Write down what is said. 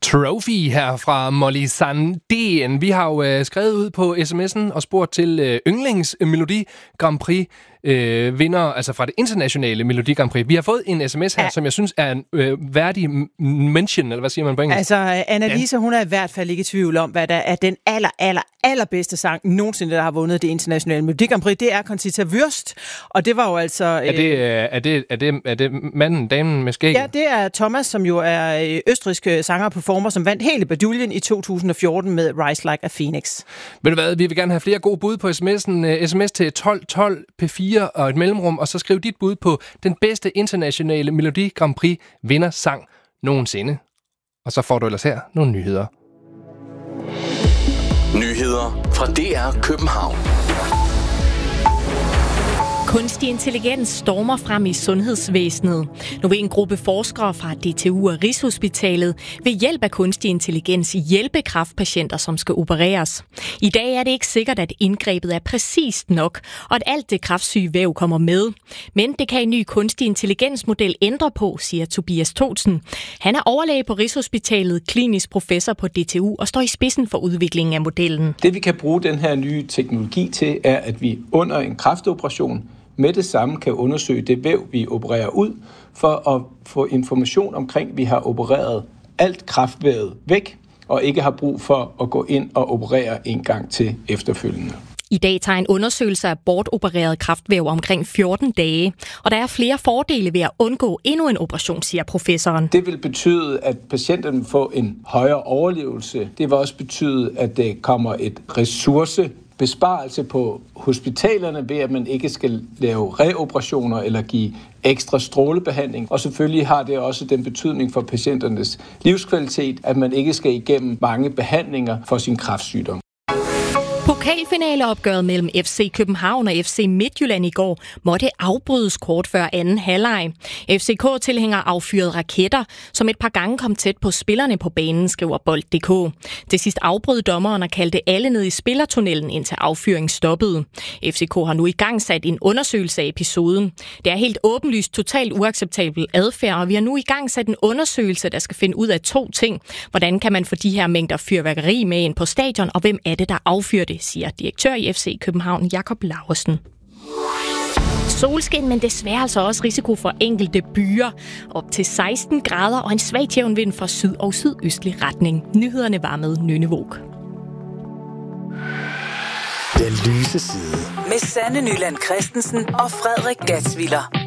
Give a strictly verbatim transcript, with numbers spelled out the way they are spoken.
Trophy her fra Molly Sandén. Vi har jo øh, skrevet ud på sms'en og spurgt til øh, yndlings Melodi Grand Prix øh, vinder, altså fra det internationale Melodi Grand Prix. Vi har fået en sms her, ja. som jeg synes er en øh, værdig mention, eller hvad siger man på engelsk? Altså, Annalise, ja. hun er i hvert fald ikke i tvivl om, hvad der er den aller, aller, allerbedste sang nogensinde, der har vundet det internationale Melodi Grand Prix. Det er Conchita Wurst, og det var jo altså... Øh... Er, det, øh, er, det, er, det, er det manden, damen med skægget? Ja, det er Thomas, som jo er østrigsk sanger og performer, som vandt hele baduljen i to tusind og fjorten med Rise Like a Phoenix. Ved du hvad, vi vil gerne have flere gode bud på sms'en. Sms til tolv tolv P fire og et mellemrum, og så skriv dit bud på den bedste internationale Melodi Grand Prix vindersang nogensinde. Og så får du ellers her nogle nyheder. Nyheder fra D R København. Kunstig intelligens stormer frem i sundhedsvæsenet. Nu vil en gruppe forskere fra D T U og Rigshospitalet ved hjælp af kunstig intelligens hjælpe kræftpatienter, som skal opereres. I dag er det ikke sikkert, at indgrebet er præcist nok, og at alt det kræftsyge væv kommer med. Men det kan en ny kunstig intelligensmodel ændre på, siger Tobias Thotsen. Han er overlæge på Rigshospitalet, klinisk professor på D T U og står i spidsen for udviklingen af modellen. Det vi kan bruge den her nye teknologi til, er, at vi under en kræftoperation med det samme kan undersøge det væv, vi opererer ud, for at få information omkring, at vi har opereret alt kræftvævet væk, og ikke har brug for at gå ind og operere en gang til efterfølgende. I dag tager en undersøgelse af bortopereret kræftvæv omkring fjorten dage, og der er flere fordele ved at undgå endnu en operation, siger professoren. Det vil betyde, at patienten får en højere overlevelse. Det vil også betyde, at der kommer et ressource besparelse på hospitalerne ved, at man ikke skal lave reoperationer eller give ekstra strålebehandling. Og selvfølgelig har det også den betydning for patienternes livskvalitet, at man ikke skal igennem mange behandlinger for sin kræftsygdom. Pokalfinaleopgøret mellem F C København og F C Midtjylland i går måtte afbrydes kort før anden halvleg. F C K-tilhængere affyrede raketter, som et par gange kom tæt på spillerne på banen, skriver Bold punktum d k. Til sidst afbrød dommeren og kaldte alle ned i spillertunnelen, indtil affyringen stoppede. F C K har nu i gang sat en undersøgelse af episoden. Det er helt åbenlyst totalt uacceptabel adfærd, og vi har nu i gang sat en undersøgelse, der skal finde ud af to ting. Hvordan kan man få de her mængder fyrværkeri med ind på stadion, og hvem er det, der affyrer det, siger direktør i F C København, Jakob Laursen. Solskin, men desværre altså også risiko for enkelte byer. Op til seksten grader og en svag jævn vind fra syd- og sydøstlig retning. Nyhederne var med Nynne Våg. Den lyse side. Med Sanne Nyland Christensen og Frederik Gatsviller.